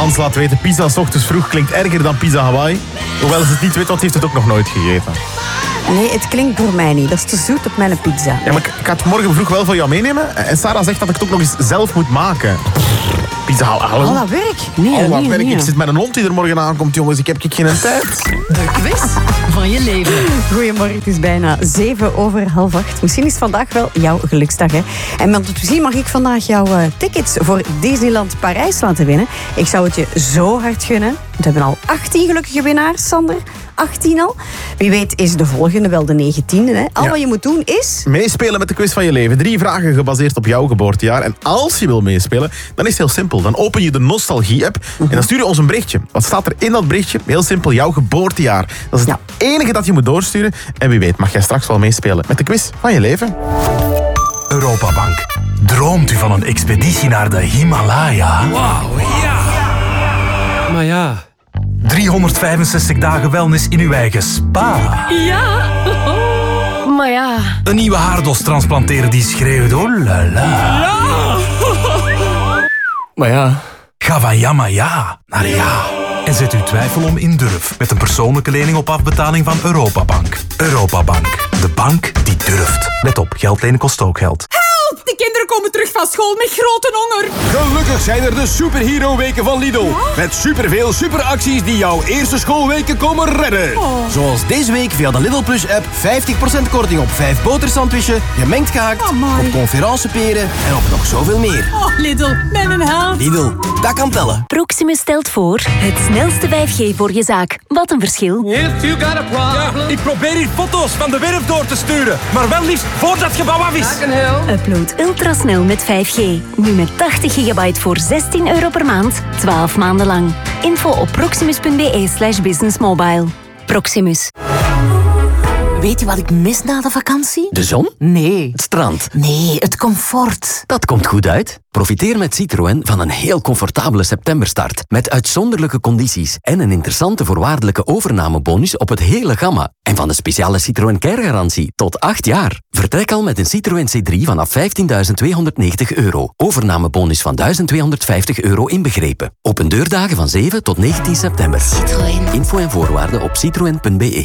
Hans laat weten, pizza 's ochtends vroeg klinkt erger dan pizza Hawaii. Hoewel ze het niet weet, want heeft het ook nog nooit gegeten. Nee, het klinkt voor mij niet. Dat is te zoet op mijn pizza. Ja, maar ik ga het morgen vroeg wel voor jou meenemen. En Sarah zegt dat ik het ook nog eens zelf moet maken. Pizza Hawaii. Al dat werk? Nee, Al dat nee, werk. nee. Ik zit met een hond die er morgen aankomt, jongens. Ik heb geen tijd. De quiz van je leven. Goedemorgen, het is bijna 7:07. Misschien is vandaag wel jouw geluksdag, hè? En met het plezier mag ik vandaag jouw tickets voor Disneyland Parijs laten winnen. Ik zou het je zo hard gunnen. We hebben al 18 gelukkige winnaars, Sander. 18 al. Wie weet is de volgende wel de 19e. Hè? Al wat je moet doen is... Meespelen met de quiz van je leven. 3 vragen gebaseerd op jouw geboortejaar. En als je wil meespelen, dan is het heel simpel. Dan open je de Nostalgie-app en dan stuur je ons een berichtje. Wat staat er in dat berichtje? Heel simpel, jouw geboortejaar. Dat is het enige dat je moet doorsturen. En wie weet mag jij straks wel meespelen met de quiz van je leven. Europabank. Droomt u van een expeditie naar de Himalaya? Wauw, ja. Maar ja... 365 dagen wellness in uw eigen spa. Ja. Maar ja... Een nieuwe haardos transplanteren die schreeuwt, oh la la. Ja. Maar ja... Ga van ja maar ja naar ja. En zet uw twijfel om in durf met een persoonlijke lening op afbetaling van Europabank. Europabank, de bank die durft. Let op, geld lenen kost ook geld. De kinderen komen terug van school met grote honger. Gelukkig zijn er de Superhero-weken van Lidl. Met superveel superacties die jouw eerste schoolweken komen redden. Zoals deze week via de Lidl Plus-app 50% korting op 5 botersandwiches, gemengd gehakt, op conferenceperen en op nog zoveel meer. Oh, Lidl, ben een held. Lidl, dat kan tellen. Proximus stelt voor het snelste 5G voor je zaak. Wat een verschil. Ja, ik probeer hier foto's van de werf door te sturen. Maar wel liefst voordat het gebouw af is. Upload ultrasnel met 5G. Nu met 80 gigabyte voor €16 per maand, 12 maanden lang. Info op proximus.be/businessmobile. Proximus. Weet je wat ik mis na de vakantie? De zon? Nee. Het strand? Nee, het comfort. Dat komt goed uit. Profiteer met Citroën van een heel comfortabele septemberstart. Met uitzonderlijke condities en een interessante voorwaardelijke overnamebonus op het hele gamma. En van de speciale Citroën Care-garantie tot 8 jaar. Vertrek al met een Citroën C3 vanaf €15.290. Overnamebonus van €1.250 inbegrepen. Open deurdagen van 7 tot 19 september. Citroën. Info en voorwaarden op citroen.be.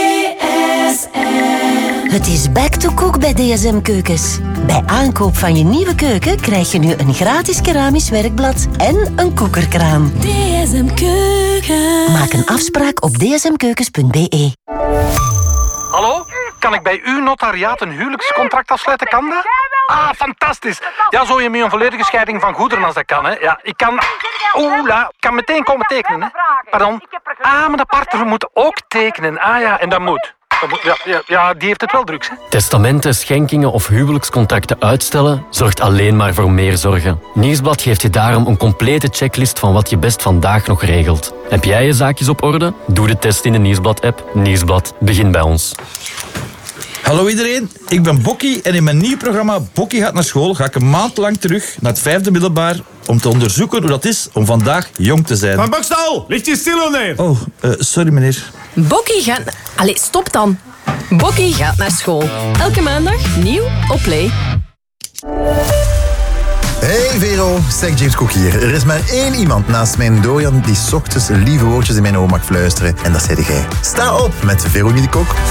Het is back to cook bij DSM Keukens. Bij aankoop van je nieuwe keuken krijg je nu een gratis keramisch werkblad en een koekerkraan. DSM Keuken. Maak een afspraak op dsmkeukens.be. Hallo? Kan ik bij uw notariaat een huwelijkscontract afsluiten? Kan dat? Ah, fantastisch. Ja, zo je met een volledige scheiding van goederen als dat kan, hè. Ja, ik kan... Oeh, kan meteen komen tekenen, hè. Pardon. Ah, maar de partner moet ook tekenen. Ah ja, en dat moet. Ja, die heeft het wel drugs, hè. Testamenten, schenkingen of huwelijkscontracten uitstellen zorgt alleen maar voor meer zorgen. Nieuwsblad geeft je daarom een complete checklist van wat je best vandaag nog regelt. Heb jij je zaakjes op orde? Doe de test in de Nieuwsblad-app. Nieuwsblad, begin bij ons. Hallo iedereen, ik ben Bokkie en in mijn nieuw programma Bokkie gaat naar school ga ik een maand lang terug naar het 5e middelbaar om te onderzoeken hoe dat is om vandaag jong te zijn. Van Bokstal, ligt je stil neer? Oh, sorry meneer. Bokkie gaat... Allee, stop dan. Bokkie gaat naar school. Elke maandag nieuw op Play. Hey Vero, zeg James Cook hier. Er is maar één iemand naast mijn Dorian die 's ochtends lieve woordjes in mijn oor mag fluisteren. En dat zei jij. Sta op met Veronique de Kok.